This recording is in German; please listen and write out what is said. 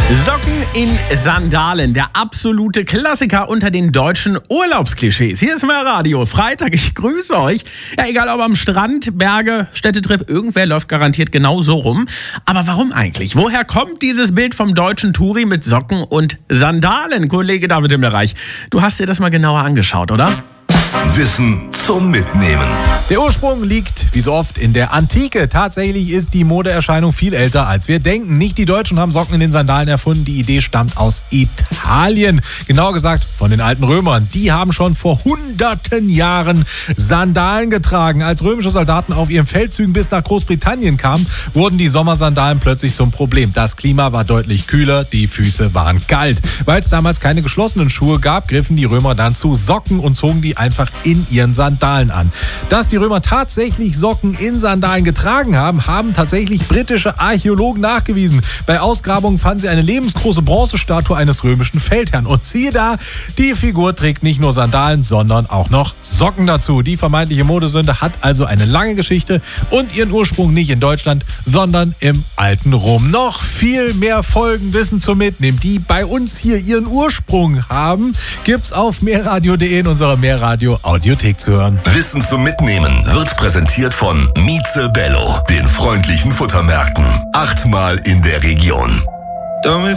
Socken in Sandalen, der absolute Klassiker unter den deutschen Urlaubsklischees. Hier ist MehrRadio, Freitag, ich grüße euch. Ja, egal ob am Strand, Berge, Städtetrip, irgendwer läuft garantiert genau so rum. Aber warum eigentlich? Woher kommt dieses Bild vom deutschen Touri mit Socken und Sandalen? Kollege David Himmelreich, du hast dir das mal genauer angeschaut, oder? Wissen zum Mitnehmen. Der Ursprung liegt, wie so oft, in der Antike. Tatsächlich ist die Modeerscheinung viel älter, als wir denken. Nicht die Deutschen haben Socken in den Sandalen erfunden. Die Idee stammt aus Italien. Genauer gesagt von den alten Römern. Die haben schon vor hunderten Jahren Sandalen getragen. Als römische Soldaten auf ihren Feldzügen bis nach Großbritannien kamen, wurden die Sommersandalen plötzlich zum Problem. Das Klima war deutlich kühler, die Füße waren kalt. Weil es damals keine geschlossenen Schuhe gab, griffen die Römer dann zu Socken und zogen die einfach in ihren Sandalen an. Dass die Römer tatsächlich Socken in Sandalen getragen haben, haben tatsächlich britische Archäologen nachgewiesen. Bei Ausgrabungen fanden sie eine lebensgroße Bronzestatue eines römischen Feldherrn. Und siehe da, die Figur trägt nicht nur Sandalen, sondern auch noch Socken dazu. Die vermeintliche Modesünde hat also eine lange Geschichte und ihren Ursprung nicht in Deutschland, sondern im alten Rom. Noch viel mehr Folgen Wissen zum Mitnehmen, die bei uns hier ihren Ursprung haben, gibt's auf mehrradio.de in unserer MehrRadio Audiothek zu hören. Wissen zum Mitnehmen wird präsentiert von Mieze Bello, den freundlichen Futtermärkten. 8-mal in der Region.